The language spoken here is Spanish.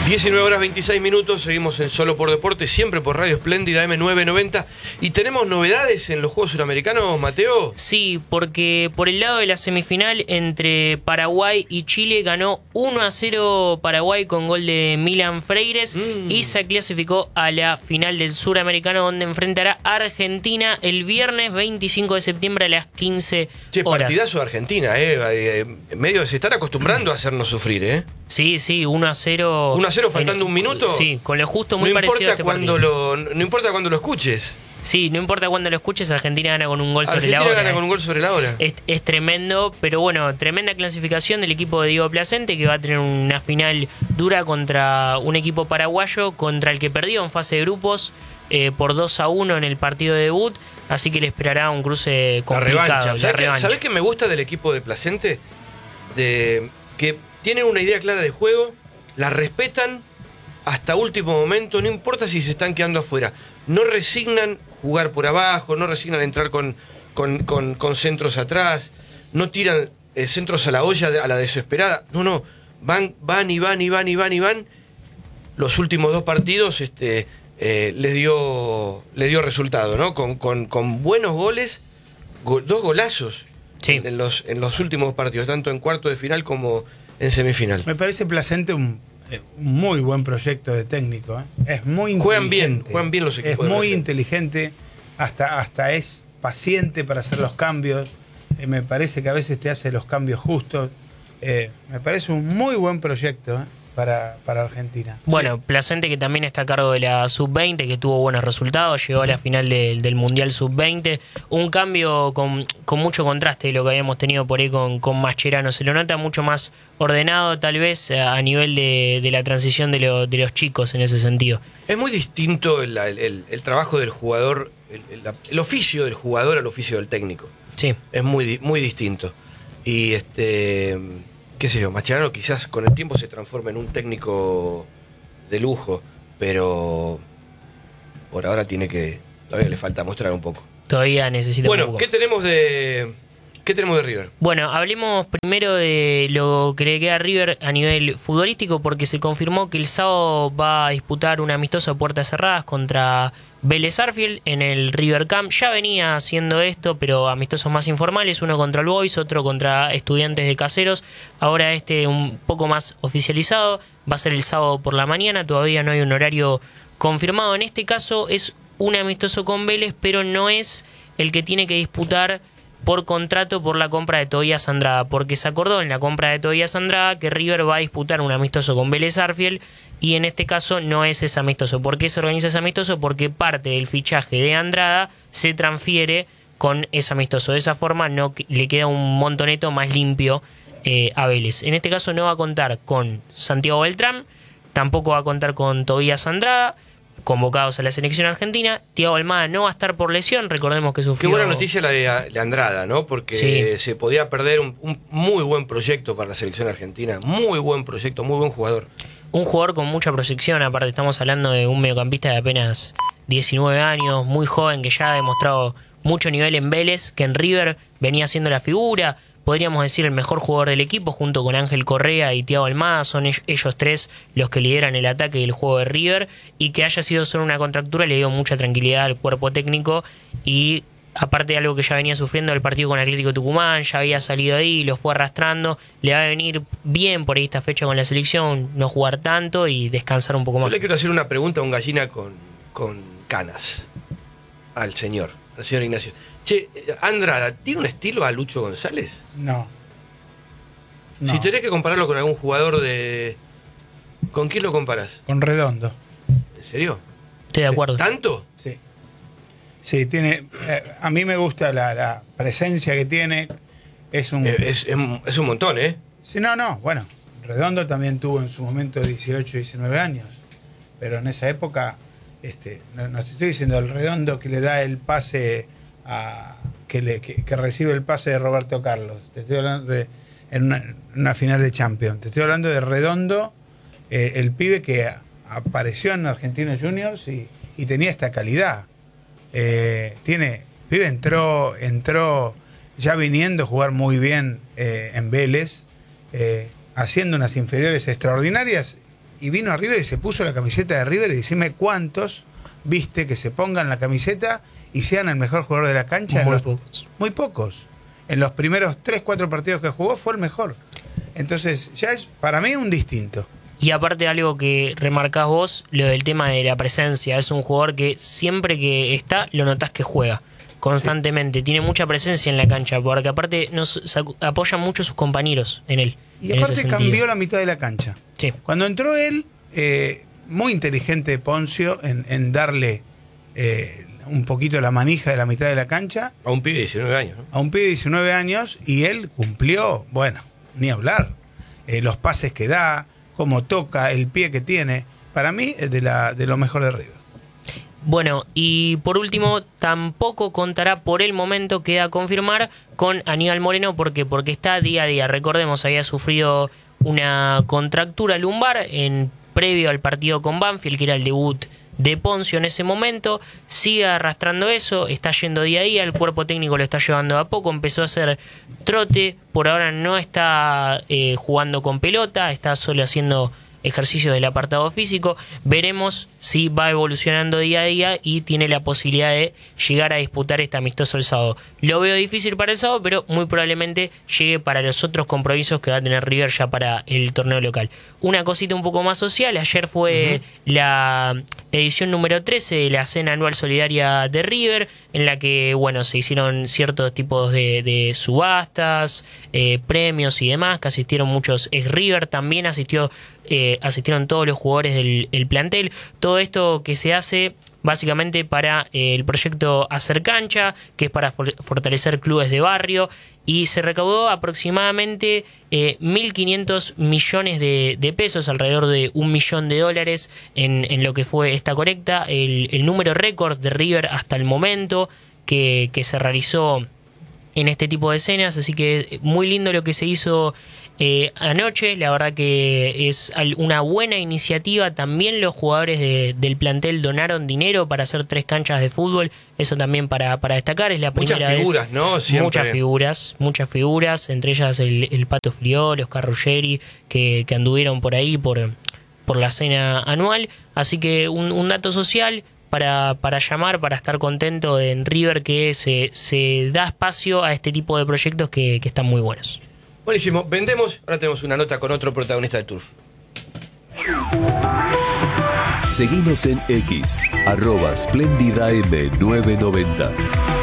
19:26, seguimos en Solo por Deporte, siempre por Radio Espléndida M990. ¿Y tenemos novedades en los Juegos Suramericanos, Mateo? Sí, porque por el lado de la semifinal entre Paraguay y Chile ganó 1-0 Paraguay con gol de Milan Freires y se clasificó a la final del Suramericano, donde enfrentará a Argentina el viernes 25 de septiembre a las 15 horas. Partidazo de Argentina, medio se están acostumbrando a hacernos sufrir, ¿eh? Sí, 1-0. 1-0 faltando un minuto. Sí, con lo justo, muy parecido a este partido. No importa cuando lo escuches. Sí, no importa cuándo lo escuches, Argentina gana con un gol sobre la hora. Argentina gana con un gol sobre la hora. Es tremendo, pero bueno, tremenda clasificación del equipo de Diego Placente, que va a tener una final dura contra un equipo paraguayo, contra el que perdió en fase de grupos por 2-1 en el partido de debut, así que le esperará un cruce complicado. La revancha. ¿Sabés qué me gusta del equipo de Placente? Que tienen una idea clara de juego, la respetan hasta último momento, no importa si se están quedando afuera. No resignan jugar por abajo, no resignan entrar con centros atrás, no tiran centros a la olla, a la desesperada. No, van. Los últimos dos partidos les dio resultado, ¿no? Con buenos goles, dos golazos. Sí. En los últimos partidos, tanto en cuarto de final como en semifinal. Me parece Placente un muy buen proyecto de técnico, ¿eh? Es muy inteligente. Juegan bien los equipos. Es muy inteligente, hasta es paciente para hacer los cambios. Me parece que a veces te hace los cambios justos. Me parece un muy buen proyecto, ¿eh? Para Argentina. Bueno, sí. Placente, que también está a cargo de la Sub-20, que tuvo buenos resultados, llegó a la final del Mundial Sub-20. Un cambio con mucho contraste de lo que habíamos tenido por ahí con Mascherano. Se lo nota mucho más ordenado, tal vez, a nivel de la transición de los chicos en ese sentido. Es muy distinto el trabajo del jugador, el oficio del jugador al oficio del técnico. Sí. Es muy, muy distinto. Y qué sé yo, Mascherano quizás con el tiempo se transforme en un técnico de lujo, pero por ahora todavía le falta mostrar un poco. Todavía necesita un poco más. ¿Qué tenemos de River? Bueno, hablemos primero de lo que le queda a River a nivel futbolístico, porque se confirmó que el sábado va a disputar un amistoso a puertas cerradas contra Vélez Sarsfield en el River Camp. Ya venía haciendo esto, pero amistosos más informales, uno contra el Boys, otro contra Estudiantes de Caseros. Ahora un poco más oficializado, va a ser el sábado por la mañana, todavía no hay un horario confirmado. En este caso es un amistoso con Vélez, pero no es el que tiene que disputar por contrato por la compra de Tobías Andrada, porque se acordó en la compra de Tobías Andrada que River va a disputar un amistoso con Vélez Sarsfield, y en este caso no es ese amistoso. ¿Por qué se organiza ese amistoso? Porque parte del fichaje de Andrada se transfiere con ese amistoso. De esa forma no le queda un montoneto más limpio a Vélez. En este caso no va a contar con Santiago Beltrán, tampoco va a contar con Tobías Andrada, convocados a la selección argentina. Thiago Almada no va a estar por lesión, recordemos que sufrió... Qué buena noticia la de Andrada, ¿no? Porque sí, se podía perder un muy buen proyecto para la selección argentina. Muy buen proyecto, muy buen jugador. Un jugador con mucha proyección, aparte estamos hablando de un mediocampista de apenas 19 años, muy joven, que ya ha demostrado mucho nivel en Vélez, que en River venía siendo la figura, podríamos decir el mejor jugador del equipo, junto con Ángel Correa y Thiago Almada. Son ellos tres los que lideran el ataque y el juego de River, y que haya sido solo una contractura le dio mucha tranquilidad al cuerpo técnico, y aparte de algo que ya venía sufriendo el partido con Atlético Tucumán, ya había salido ahí, lo fue arrastrando, le va a venir bien por ahí esta fecha con la selección, no jugar tanto y descansar un poco más. Yo le quiero hacer una pregunta a un gallina con canas, al señor Ignacio. Che, Andrada, ¿tiene un estilo a Lucho González? No. Si tenés que compararlo con algún jugador ¿con quién lo comparás? Con Redondo. ¿En serio? Estoy de acuerdo. ¿Tanto? Sí. Sí, tiene. A mí me gusta la presencia que tiene. Es un montón, ¿eh? Sí, no. Bueno, Redondo también tuvo en su momento 18, 19 años. Pero en esa época, no te estoy diciendo el Redondo que le da el pase que recibe el pase de Roberto Carlos. Te estoy hablando en una final de Champions. Te estoy hablando de Redondo, el pibe que apareció en Argentinos Juniors y tenía esta calidad. Pibe entró ya viniendo a jugar muy bien en Vélez, haciendo unas inferiores extraordinarias, y vino a River y se puso la camiseta de River y decime cuántos viste que se pongan la camiseta y sean el mejor jugador de la cancha. Muy pocos. En los primeros 3-4 partidos que jugó fue el mejor. Entonces ya es para mí un distinto. Y aparte algo que remarcás vos, lo del tema de la presencia. Es un jugador que siempre que está, lo notás que juega constantemente. Sí. Tiene mucha presencia en la cancha, porque aparte apoyan mucho sus compañeros en él. Y aparte cambió la mitad de la cancha. Sí. Cuando entró él, muy inteligente Poncio en darle un poquito la manija de la mitad de la cancha. A un pibe de 19 años, ¿no? A un pibe de 19 años, y él cumplió, bueno, ni hablar. Los pases que da, cómo toca, el pie que tiene. Para mí es de lo mejor de River. Bueno, y por último, tampoco contará por el momento, queda a confirmar, con Aníbal Moreno. ¿Por qué? Porque está día a día. Recordemos, había sufrido una contractura lumbar previo al partido con Banfield, que era el debut de Poncio en ese momento. Sigue arrastrando eso, está yendo día a día, el cuerpo técnico lo está llevando a poco, empezó a hacer trote, por ahora no está jugando con pelota, está solo haciendo ejercicios del apartado físico. Veremos si va evolucionando día a día y tiene la posibilidad de llegar a disputar este amistoso el sábado. Lo veo difícil para el sábado, pero muy probablemente llegue para los otros compromisos que va a tener River ya para el torneo local. Una cosita un poco más social, ayer fue la edición número 13 de la Cena Anual Solidaria de River, en la que bueno, se hicieron ciertos tipos de subastas, premios y demás, que asistieron muchos ex River, también asistieron todos los jugadores del plantel. Todo esto que se hace básicamente para el proyecto Hacer Cancha, que es para fortalecer clubes de barrio, y se recaudó aproximadamente 1.500 millones de pesos, alrededor de $1 millón en lo que fue esta colecta, el número récord de River hasta el momento que se realizó en este tipo de escenas. Así que muy lindo lo que se hizo anoche. La verdad que es una buena iniciativa. También los jugadores del plantel donaron dinero para hacer 3 canchas de fútbol. Eso también para destacar. Es la primera vez. Muchas figuras, ¿no? Siempre. Muchas figuras, entre ellas el Pato Friol, Oscar Ruggeri, que anduvieron por ahí por la cena anual. Así que un dato social para llamar, para estar contento en River, que se da espacio a este tipo de proyectos que están muy buenos. Buenísimo, vendemos. Ahora tenemos una nota con otro protagonista de Turf. Seguinos en X, @SplendidaM990.